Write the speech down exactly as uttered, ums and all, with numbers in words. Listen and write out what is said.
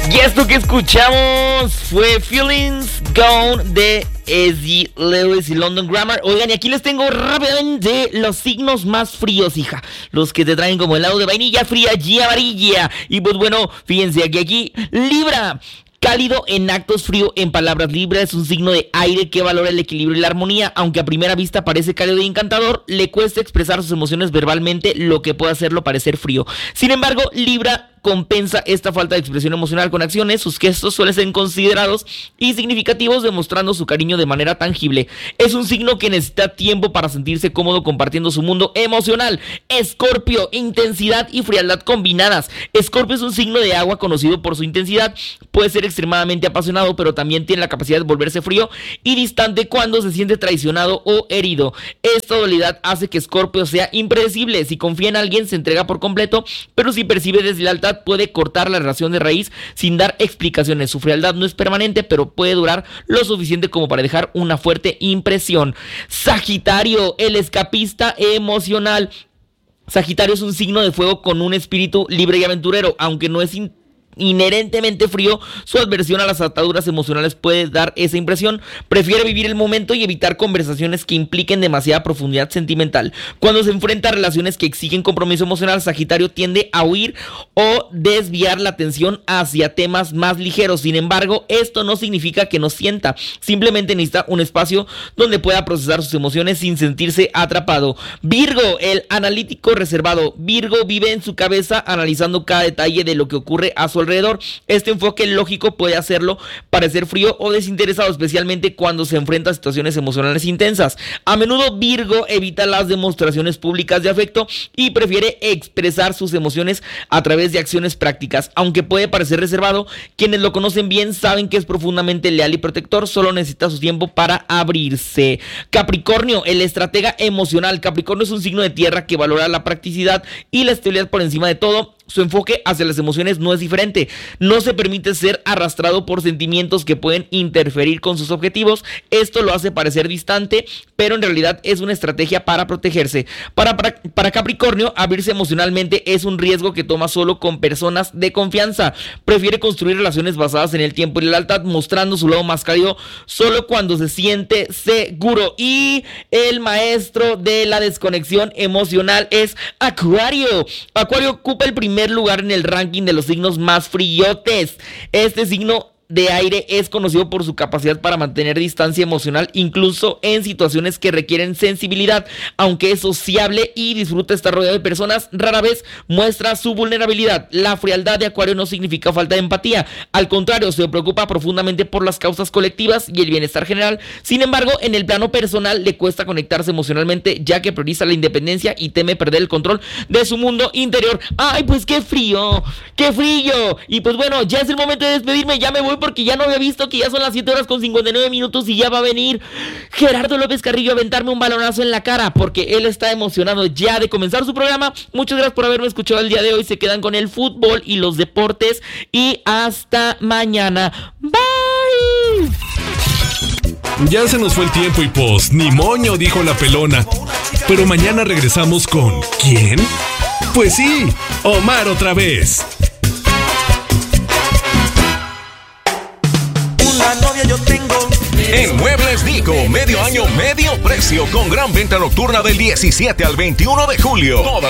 Y esto que escuchamos fue Feelings Gone de Eddie Lewis y London Grammar. Oigan, y aquí les tengo rápidamente los signos más fríos, hija. Los que te traen como helado de vainilla fría y amarilla. Y pues bueno, fíjense que aquí, Libra. Cálido en actos, frío en palabras. Libra es un signo de aire que valora el equilibrio y la armonía. Aunque a primera vista parece cálido y encantador, le cuesta expresar sus emociones verbalmente, lo que puede hacerlo parecer frío. Sin embargo, Libra compensa esta falta de expresión emocional con acciones. Sus gestos suelen ser considerados y significativos, demostrando su cariño de manera tangible. Es un signo que necesita tiempo para sentirse cómodo compartiendo su mundo emocional. Escorpio, intensidad y frialdad combinadas. Escorpio es un signo de agua conocido por su intensidad. Puede ser extremadamente apasionado, pero también tiene la capacidad de volverse frío y distante cuando se siente traicionado o herido. Esta dualidad hace que Escorpio sea impredecible. Si confía en alguien, se entrega por completo, pero si percibe deslealtad, puede cortar la relación de raíz sin dar explicaciones. Su frialdad no es permanente, pero puede durar lo suficiente como para dejar una fuerte impresión. Sagitario, el escapista emocional. Sagitario es un signo de fuego con un espíritu libre y aventurero, aunque no es in- inherentemente frío. Su adversión a las ataduras emocionales puede dar esa impresión. Prefiere vivir el momento y evitar conversaciones que impliquen demasiada profundidad sentimental. Cuando se enfrenta a relaciones que exigen compromiso emocional, Sagitario tiende a huir o desviar la atención hacia temas más ligeros. Sin embargo, esto no significa que no sienta, simplemente necesita un espacio donde pueda procesar sus emociones sin sentirse atrapado. Virgo, el analítico reservado. Virgo vive en su cabeza analizando cada detalle de lo que ocurre a su alrededor. Este enfoque lógico puede hacerlo parecer frío o desinteresado, especialmente cuando se enfrenta a situaciones emocionales intensas. A menudo Virgo evita las demostraciones públicas de afecto y prefiere expresar sus emociones a través de acciones prácticas. Aunque puede parecer reservado, quienes lo conocen bien saben que es profundamente leal y protector, solo necesita su tiempo para abrirse. Capricornio, el estratega emocional. Capricornio es un signo de tierra que valora la practicidad y la estabilidad por encima de todo. Su enfoque hacia las emociones no es diferente. No se permite ser arrastrado por sentimientos que pueden interferir con sus objetivos. Esto lo hace parecer distante, pero en realidad es una estrategia para protegerse. Para, para, para Capricornio, abrirse emocionalmente es un riesgo que toma solo con personas de confianza. Prefiere construir relaciones basadas en el tiempo y la lealtad, mostrando su lado más cálido solo cuando se siente seguro. Y el maestro de la desconexión emocional es Acuario. Acuario ocupa el primer lugar en el ranking de los signos más fríotes. Este signo de aire es conocido por su capacidad para mantener distancia emocional, incluso en situaciones que requieren sensibilidad. Aunque es sociable y disfruta estar rodeado de personas, rara vez muestra su vulnerabilidad. La frialdad de Acuario no significa falta de empatía. Al contrario, se preocupa profundamente por las causas colectivas y el bienestar general. Sin embargo, en el plano personal le cuesta conectarse emocionalmente, ya que prioriza la independencia y teme perder el control de su mundo interior. ¡Ay, pues qué frío! ¡Qué frío! Y pues bueno, ya es el momento de despedirme. Ya me voy porque ya no había visto que ya son las siete horas con cincuenta y nueve minutos y ya va a venir Gerardo López Carrillo a aventarme un balonazo en la cara, porque él está emocionado ya de comenzar su programa. Muchas gracias por haberme escuchado el día de hoy. Se quedan con el fútbol y los deportes y hasta mañana. Bye. Ya se nos fue el tiempo y pues ni moño, dijo la pelona. Pero mañana regresamos con ¿quién? Pues sí, Omar otra vez. Una novia yo tengo. En Muebles Nico, medio año, medio precio, con gran venta nocturna del diecisiete al veintiuno de julio. Toda